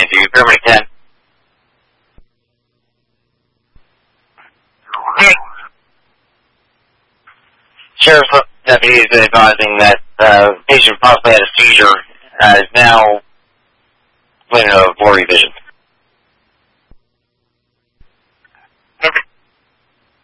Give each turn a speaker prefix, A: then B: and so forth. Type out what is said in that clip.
A: to Paramedic 10. Sheriff's deputy is advising that the patient possibly had a seizure, is now in a blurry vision.